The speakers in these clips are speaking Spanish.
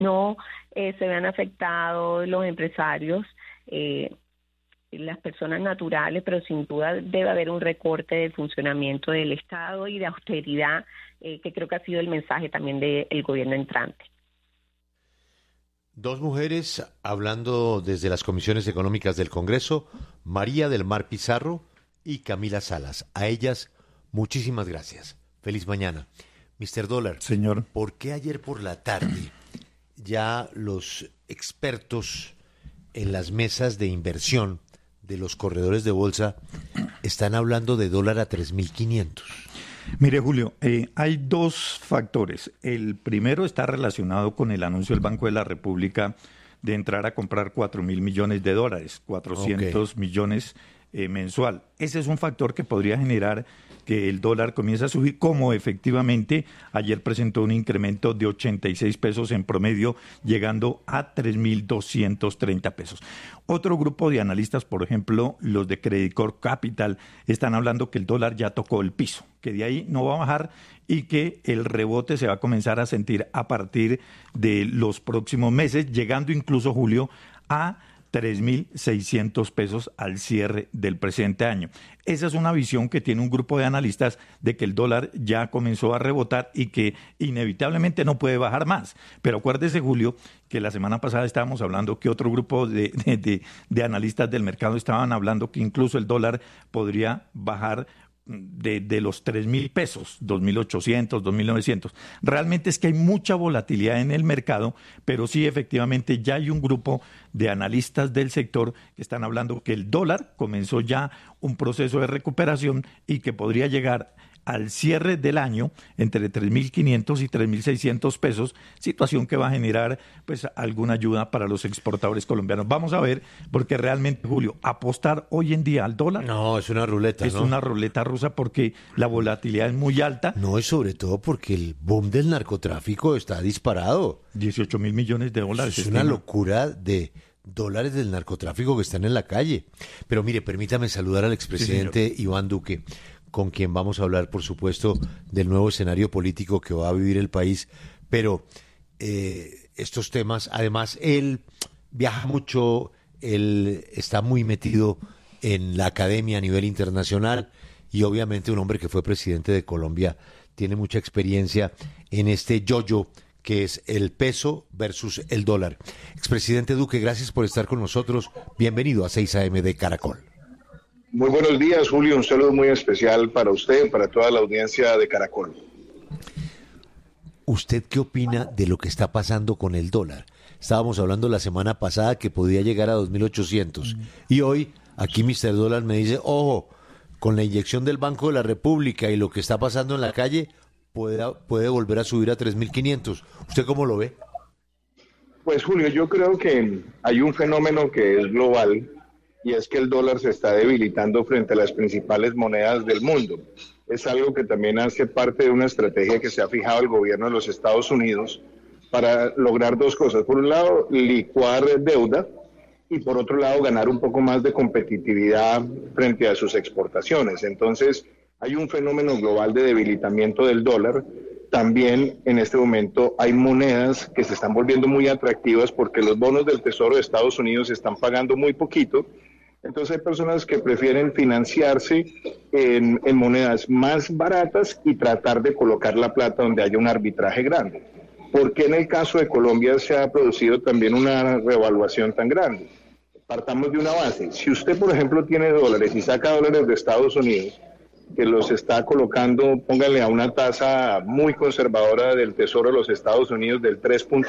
no se vean afectados los empresarios, las personas naturales, pero sin duda debe haber un recorte del funcionamiento del Estado y de austeridad, que creo que ha sido el mensaje también del gobierno entrante. Dos mujeres hablando desde las comisiones económicas del Congreso, María del Mar Pizarro y Camila Salas. A ellas, muchísimas gracias. Feliz mañana. Mr. Dólar, señor, ¿por qué ayer por la tarde ya los expertos en las mesas de inversión de los corredores de bolsa están hablando de dólar a 3.500? Mire, Julio, hay dos factores. El primero está relacionado con el anuncio del Banco de la República de entrar a comprar 4.000 millones de dólares, 400 millones mensual. Ese es un factor que podría generar que el dólar comience a subir, como efectivamente ayer presentó un incremento de 86 pesos en promedio, llegando a 3.230 pesos. Otro grupo de analistas, por ejemplo, los de Credit Corp Capital, están hablando que el dólar ya tocó el piso, que de ahí no va a bajar y que el rebote se va a comenzar a sentir a partir de los próximos meses, llegando incluso, Julio, a 3.600 pesos al cierre del presente año. Esa es una visión que tiene un grupo de analistas de que el dólar ya comenzó a rebotar y que inevitablemente no puede bajar más. Pero acuérdese, Julio, que la semana pasada estábamos hablando que otro grupo de analistas del mercado estaban hablando que incluso el dólar podría bajar de los 3.000 pesos, 2.800, 2.900. Realmente es que hay mucha volatilidad en el mercado, pero sí, efectivamente, ya hay un grupo de analistas del sector que están hablando que el dólar comenzó ya un proceso de recuperación y que podría llegar al cierre del año entre 3.500 y 3.600 pesos, situación que va a generar pues alguna ayuda para los exportadores colombianos. Vamos a ver, porque realmente, Julio, apostar hoy en día al dólar... No, es una ruleta, es una ruleta rusa porque la volatilidad es muy alta. No, y sobre todo porque el boom del narcotráfico está disparado. 18.000 millones de dólares. Es una locura de dólares del narcotráfico que están en la calle. Pero mire, permítame saludar al expresidente Iván Duque, con quien vamos a hablar, por supuesto, del nuevo escenario político que va a vivir el país. Pero estos temas, además, él viaja mucho, él está muy metido en la academia a nivel internacional y obviamente un hombre que fue presidente de Colombia tiene mucha experiencia en este yo-yo que es el peso versus el dólar. Expresidente Duque, gracias por estar con nosotros. Bienvenido a 6 AM de Caracol. Muy buenos días, Julio. Un saludo muy especial para usted, para toda la audiencia de Caracol. ¿Usted qué opina de lo que está pasando con el dólar? Estábamos hablando la semana pasada que podía llegar a 2.800. Y hoy, aquí Mr. Dólar me dice, ojo, con la inyección del Banco de la República y lo que está pasando en la calle, puede volver a subir a 3.500. ¿Usted cómo lo ve? Pues, Julio, yo creo que hay un fenómeno que es global, y es que el dólar se está debilitando frente a las principales monedas del mundo. Es algo que también hace parte de una estrategia que se ha fijado el gobierno de los Estados Unidos para lograr dos cosas. Por un lado, licuar deuda y por otro lado, ganar un poco más de competitividad frente a sus exportaciones. Entonces, hay un fenómeno global de debilitamiento del dólar. También en este momento hay monedas que se están volviendo muy atractivas porque los bonos del Tesoro de Estados Unidos se están pagando muy poquito. Entonces hay personas que prefieren financiarse en monedas más baratas y tratar de colocar la plata donde haya un arbitraje grande. ¿Por qué en el caso de Colombia se ha producido también una revaluación tan grande? Partamos de una base. Si usted, por ejemplo, tiene dólares y saca dólares de Estados Unidos, que los está colocando, póngale a una tasa muy conservadora del Tesoro de los Estados Unidos del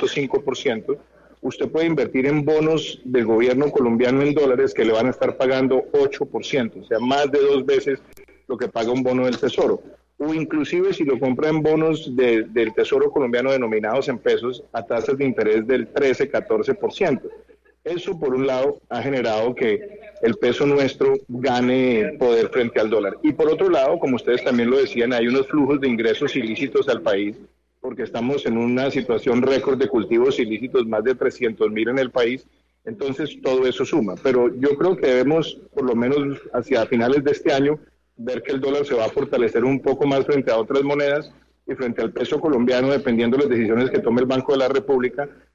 3.5%, usted puede invertir en bonos del gobierno colombiano en dólares que le van a estar pagando 8%, o sea, más de 2 veces lo que paga un bono del Tesoro. O inclusive si lo compra en bonos del Tesoro colombiano denominados en pesos a tasas de interés del 13-14%. Eso, por un lado, ha generado que el peso nuestro gane poder frente al dólar. Y por otro lado, como ustedes también lo decían, hay unos flujos de ingresos ilícitos al país, porque estamos en una situación récord de cultivos ilícitos, más de 300.000 en el país. Entonces, todo eso suma. Pero yo creo que debemos, por lo menos hacia finales de este año, ver que el dólar se va a fortalecer un poco más frente a otras monedas y frente al peso colombiano, dependiendo de las decisiones que tome el Banco de la República,